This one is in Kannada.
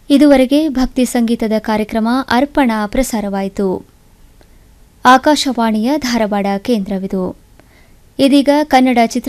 ಇದುವರೆಗೆ ಭಕ್ತಿ ಸಂಗೀತದ ಕಾರ್ಯಕ್ರಮ ಅರ್ಪಣಾ ಪ್ರಸಾರವಾಯಿತು. ಆಕಾಶವಾಣಿಯ ಧಾರವಾಡ ಕೇಂದ್ರವಿದು. ಇದೀಗ ಕನ್ನಡ ಚಿತ್ರ